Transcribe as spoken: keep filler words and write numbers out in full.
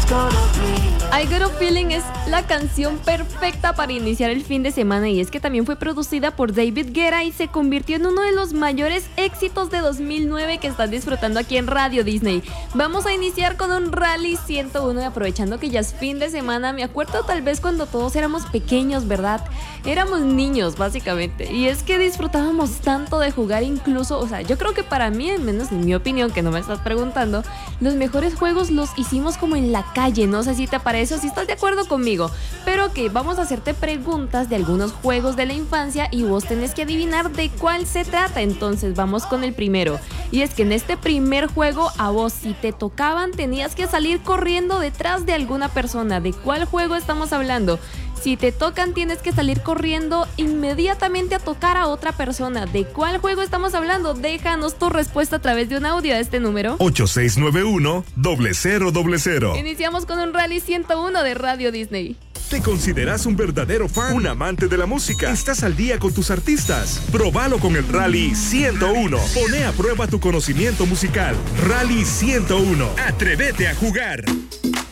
I Got a Feeling es la canción perfecta para iniciar el fin de semana, y es que también fue producida por David Guetta y se convirtió en uno de los mayores éxitos de dos mil nueve que estás disfrutando aquí en Radio Disney. Vamos a iniciar con un Rally ciento uno y aprovechando que ya es fin de semana, me acuerdo tal vez cuando todos éramos pequeños, ¿verdad? Éramos niños básicamente, y es que disfrutábamos tanto de jugar, incluso, o sea, yo creo que para mí, al menos en mi opinión, que no me estás preguntando, los mejores juegos los hicimos como en la calle. No sé si te parece o si estás de acuerdo conmigo, pero que vamos a hacerte preguntas de algunos juegos de la infancia y vos tenés que adivinar de cuál se trata. Entonces vamos con el primero, y es que en este primer juego a vos, si te tocaban, tenías que salir corriendo detrás de alguna persona. ¿De cuál juego estamos hablando? Si te tocan, tienes que salir corriendo inmediatamente a tocar a otra persona. ¿De cuál juego estamos hablando? Déjanos tu respuesta a través de un audio a este número ocho seis nueve uno, cero cero cero cero. Iniciamos con un Rally ciento uno de Radio Disney. ¿Te consideras un verdadero fan? ¿Un amante de la música? ¿Estás al día con tus artistas? Probalo con el Rally ciento uno. Pone a prueba tu conocimiento musical. Rally ciento uno. Atrévete a jugar.